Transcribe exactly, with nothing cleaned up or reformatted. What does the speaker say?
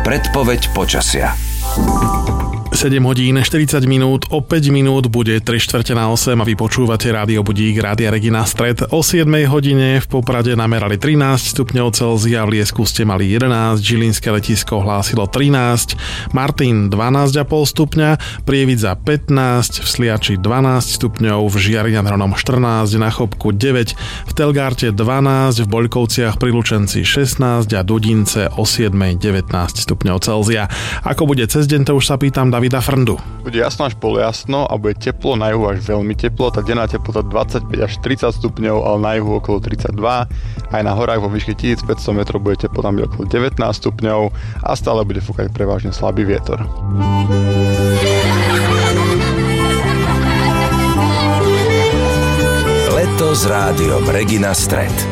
Predpoveď počasia. sedem hodín štyridsať minút, o päť minút bude tri štvrte na osem a vy počúvate Rádio Budík, Rádia Regina Stred. O siedmej hodine v Poprade namerali trinásť stupňov Celzia, v Liesku ste mali jedenásť, Žilinské letisko hlásilo trinásť, Martin dvanásť celá päť stupňa, Prievidza pätnásť, v Sliači dvanásť stupňov, v Žiari nad Hronom štrnásť, na Chopku deväť, v Telgárte dvanásť, v Boľkovciach pri Lučenci šestnásť a Dudince o siedmej devätnásť stupňov Celzia. Ako bude cez deň, to už sa pýtam Davida Frndu. Bude jasno až poljasno a bude teplo, na juhu až veľmi teplo, tá denná teplota dvadsaťpäť až tridsať stupňov, ale na juhu okolo tridsaťdva. Aj na horách vo výške tisícpäťsto metrov bude teplota okolo devätnásť stupňov a stále bude fúkať prevažne slabý vietor. Leto s rádiom Regina Stred.